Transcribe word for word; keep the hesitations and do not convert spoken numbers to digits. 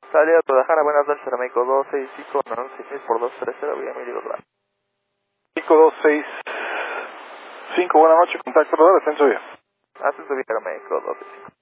Salida a Guadalajara, buenas noches, Aeroméxico dos seis cinco, nueve seis seis por dos tres cero, vía Emilio Rodríguez. cinco dos seis cinco, buenas noches, contacto radar, ascenso bien. Ascenso vía Aeroméxico dos seis cinco.